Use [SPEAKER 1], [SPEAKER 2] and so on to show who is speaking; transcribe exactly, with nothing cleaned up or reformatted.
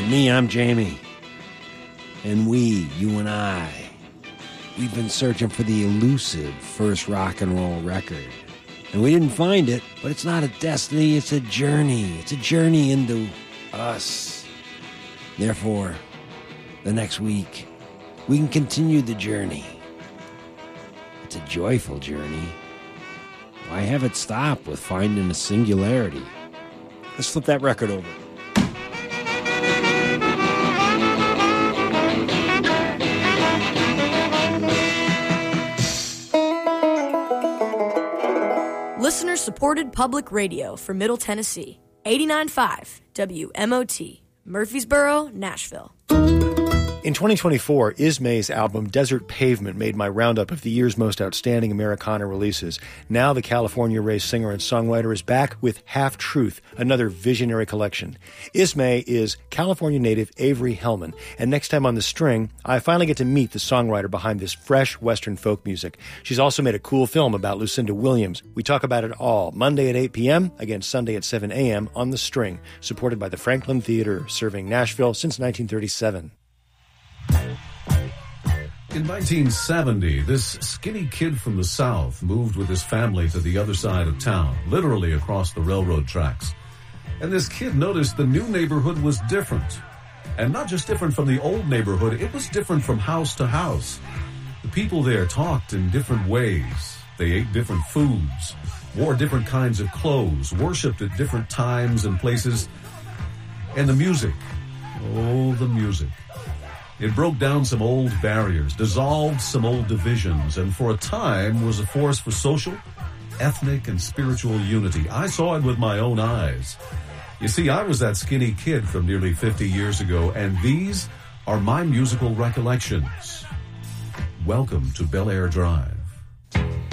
[SPEAKER 1] me, I'm Jamie. And we, you and I, we've been searching for the elusive first rock and roll record. And we didn't find it, but it's not a destiny, it's a journey. It's a journey into us. Therefore, the next week, we can continue the journey. It's a joyful journey. Why have it stop with finding a singularity? Let's flip that record over.
[SPEAKER 2] Listener-supported public radio for Middle Tennessee. eighty-nine point five W M O T, Murfreesboro, Nashville.
[SPEAKER 3] In twenty twenty-four, Ismay's album Desert Pavement made my roundup of the year's most outstanding Americana releases. Now the California-raised singer and songwriter is back with Half Truth, another visionary collection. Ismay is California native Avery Hellman, and next time on The String, I finally get to meet the songwriter behind this fresh Western folk music. She's also made a cool film about Lucinda Williams. We talk about it all, Monday at eight p.m., again Sunday at seven a.m. on The String, supported by the Franklin Theater, serving Nashville since nineteen thirty-seven.
[SPEAKER 4] In nineteen seventy, this skinny kid from the South moved with his family to the other side of town, literally across the railroad tracks. And this kid noticed the new neighborhood was different. And not just different from the old neighborhood, it was different from house to house. The people there talked in different ways. They ate different foods, wore different kinds of clothes, worshipped at different times and places. And the music, oh, the music. It broke down some old barriers, dissolved some old divisions, and for a time was a force for social, ethnic, and spiritual unity. I saw it with my own eyes. You see, I was that skinny kid from nearly fifty years ago, and these are my musical recollections. Welcome to Bel Air Drive.